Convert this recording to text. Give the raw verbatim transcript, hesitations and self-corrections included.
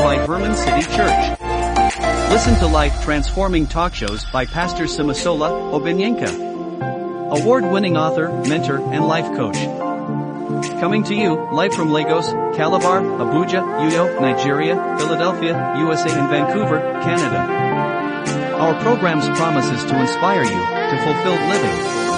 by Vermont City Church. Listen to life-transforming talk shows by Pastor Simisola Obinyenka, award-winning author, mentor, and life coach. Coming to you, live from Lagos, Calabar, Abuja, Uyo, Nigeria, Philadelphia, U S A and Vancouver, Canada. Our program's promise is to inspire you to fulfilled living.